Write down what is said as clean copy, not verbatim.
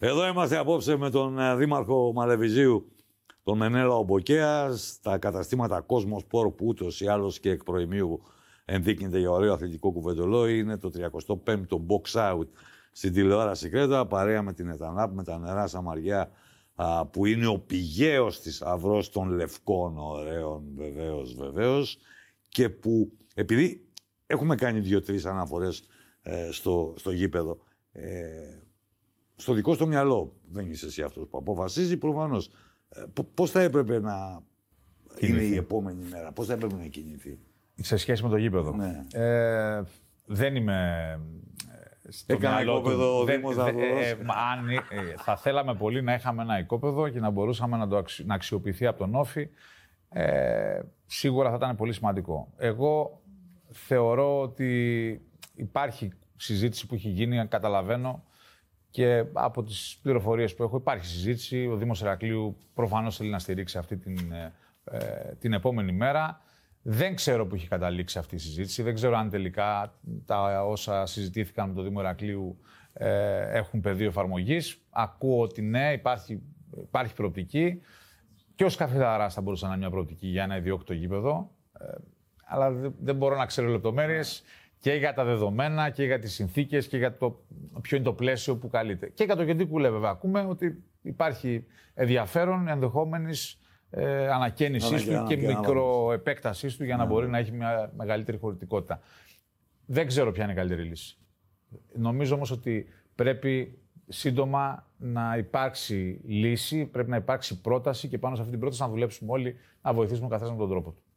Εδώ είμαστε απόψε με τον Δήμαρχο Μαλεβιζίου, τον Μενέλα Ομποκαία, στα καταστήματα Κόσμος Σπορ, που ούτως ή άλλως και εκ προημίου ενδείκνυται για ωραίο αθλητικό κουβεντολόι. Είναι το 35ο box out στην τηλεόραση Κρέτα, παρέα με την Ετανάπ, με τα νερά Σαμαριά, που είναι ο πηγαίος της αυρός των λευκών ωραίων, βεβαίως, και που, επειδή έχουμε κάνει 2-3 αναφορές στο γήπεδο, στο δικό στο μυαλό, δεν είσαι εσύ αυτός που αποφασίζει, προφανώς. Πώς θα έπρεπε να είναι η επόμενη μέρα, πώς θα έπρεπε να κινηθεί? Σε σχέση με το γήπεδο. Ναι. Δεν είμαι στο Έκανα μυαλό οικόπεδο ο Δήμος θα θέλαμε πολύ να είχαμε ένα οικόπεδο και να μπορούσαμε να αξιοποιηθεί από τον Όφη. Σίγουρα θα ήταν πολύ σημαντικό. Εγώ θεωρώ ότι υπάρχει συζήτηση που έχει γίνει, καταλαβαίνω, και από τις πληροφορίες που έχω υπάρχει συζήτηση. Ο Δήμος Ηρακλείου προφανώς θέλει να στηρίξει αυτή την επόμενη μέρα. Δεν ξέρω που έχει καταλήξει αυτή η συζήτηση. Δεν ξέρω αν τελικά τα όσα συζητήθηκαν με το Δήμο Ηρακλείου έχουν πεδίο εφαρμογής. Ακούω ότι ναι, υπάρχει προοπτική. Και ως καφεδαράς θα μπορούσε να είναι μια προοπτική για ένα ιδιόκτητο γήπεδο. Αλλά δεν μπορώ να ξέρω λεπτομέρειες και για τα δεδομένα και για τις συνθήκες και για το ποιο είναι το πλαίσιο που καλείται. Και για το γιατί που λέει, βέβαια, ακούμε ότι υπάρχει ενδιαφέρον ενδεχόμενης ανακαίνησής του και μικροεπέκτασής του για να μπορεί να έχει μια μεγαλύτερη χωρητικότητα. Δεν ξέρω ποια είναι η καλύτερη λύση. Νομίζω όμως ότι πρέπει σύντομα να υπάρξει λύση, πρέπει να υπάρξει πρόταση και πάνω σε αυτή την πρόταση να δουλέψουμε όλοι, να βοηθήσουμε ο καθένας με τον τρόπο του.